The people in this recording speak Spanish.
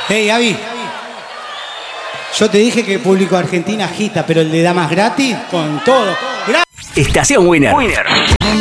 Hey, Gaby. Yo te dije que el público de Argentina agita, pero el de damas gratis, con todo. Estación Winner.